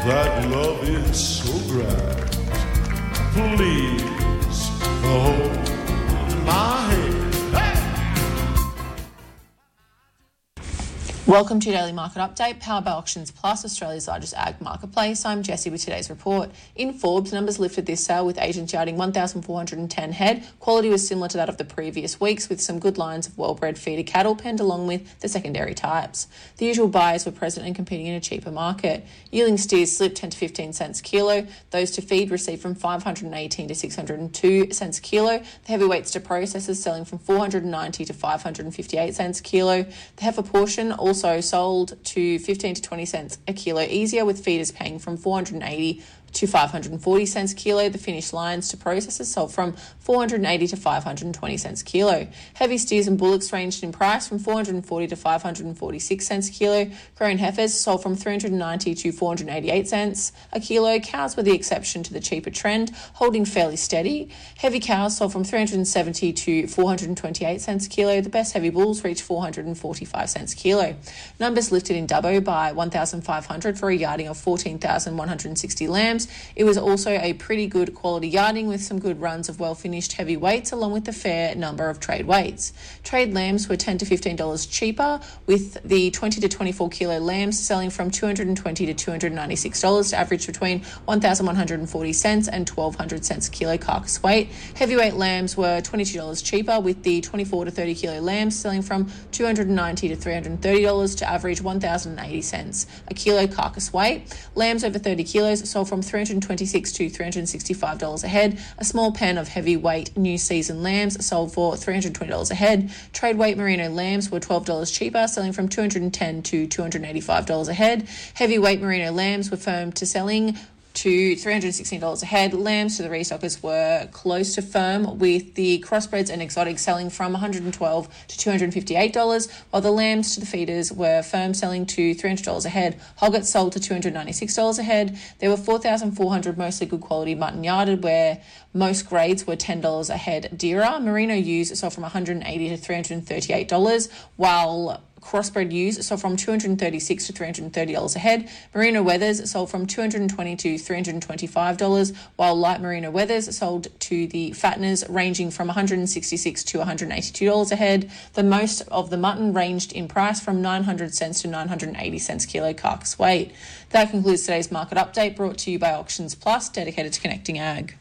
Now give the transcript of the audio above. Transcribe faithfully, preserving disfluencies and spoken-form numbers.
that love is so grand. Please hold my hand. Welcome to Daily Market Update, powered by Auctions Plus, Australia's largest ag marketplace. I'm Jessie with today's report. In Forbes, numbers lifted this sale with agents yarding one thousand four hundred ten head. Quality was similar to that of the previous weeks, with some good lines of well-bred feeder cattle penned along with the secondary types. The usual buyers were present and competing in a cheaper market. Yearling steers slipped ten to fifteen cents a kilo. Those to feed received from five hundred eighteen to six hundred two cents a kilo. The heavyweights to processors selling from four hundred ninety to five hundred fifty-eight cents a kilo. The heifer portion also sold to fifteen to twenty cents a kilo easier, with feeders paying from four hundred eighty to five hundred forty cents a kilo. The finished lines to processors sold from four hundred eighty to five hundred twenty cents a kilo. Heavy steers and bullocks ranged in price from four hundred forty to five hundred forty-six cents a kilo. Grown heifers sold from three hundred ninety to four hundred eighty-eight cents a kilo. Cows were the exception to the cheaper trend, holding fairly steady. Heavy cows sold from three hundred seventy to four hundred twenty-eight cents a kilo. The best heavy bulls reached four hundred forty-five cents a kilo. Numbers lifted in Dubbo by one thousand five hundred for a yarding of fourteen thousand one hundred sixty lambs. It was also a pretty good quality yarding with some good runs of well-finished heavy weights along with a fair number of trade weights. Trade lambs were ten to fifteen dollars cheaper, with the twenty to twenty-four kilo lambs selling from two hundred twenty to two hundred ninety-six dollars to average between one thousand one hundred forty cents and twelve hundred cents a kilo carcass weight. Heavyweight lambs were twenty-two dollars cheaper, with the twenty-four to thirty kilo lambs selling from two hundred ninety to three hundred thirty dollars to average one thousand eighty cents a kilo carcass weight. Lambs over thirty kilos sold from three hundred twenty-six to three hundred sixty-five dollars a head. A small pen of heavyweight new season lambs sold for three hundred twenty dollars a head. Trade weight merino lambs were twelve dollars cheaper, selling from two hundred ten to two hundred eighty-five dollars a head. Heavyweight merino lambs were firm to selling to three hundred sixteen dollars a head. Lambs to the restockers were close to firm, with the crossbreds and exotics selling from one hundred twelve dollars to two hundred fifty-eight dollars, while the lambs to the feeders were firm, selling to three hundred dollars a head. Hoggets sold to two hundred ninety-six dollars a head. There were four thousand four hundred mostly good quality mutton yarded, where most grades were ten dollars a head dearer. Merino ewes sold from one hundred eighty dollars to three hundred thirty-eight dollars, while crossbred ewes sold from two hundred thirty-six dollars to three hundred thirty dollars a head. Merino wethers sold from two hundred twenty dollars to three hundred twenty-five dollars, while light merino wethers sold to the fatteners ranging from one hundred sixty-six dollars to one hundred eighty-two dollars a head. The most of the mutton ranged in price from nine hundred cents to nine hundred eighty cents a kilo carcass weight. That concludes today's market update, brought to you by Auctions Plus, dedicated to connecting ag.